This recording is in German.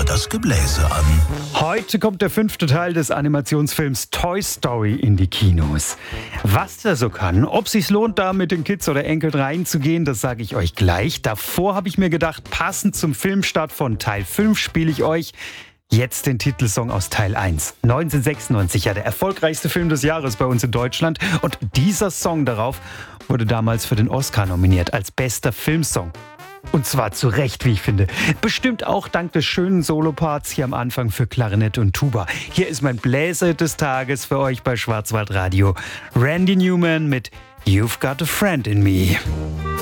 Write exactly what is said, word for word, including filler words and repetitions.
wieder das Gebläse an. Heute kommt der fünfte Teil des Animationsfilms Toy Story in die Kinos. Was der so kann, ob es sich lohnt, da mit den Kids oder Enkeln reinzugehen, das sage ich euch gleich. Davor habe ich mir gedacht, passend zum Filmstart von Teil fünf spiele ich euch jetzt den Titelsong aus Teil eins. neunzehnhundertsechsundneunzig, ja, der erfolgreichste Film des Jahres bei uns in Deutschland. Und dieser Song darauf wurde damals für den Oscar nominiert als bester Filmsong. Und zwar zu Recht, wie ich finde. Bestimmt auch dank des schönen Soloparts hier am Anfang für Klarinette und Tuba. Hier ist mein Bläser des Tages für euch bei Schwarzwaldradio. Randy Newman mit You've Got a Friend in Me.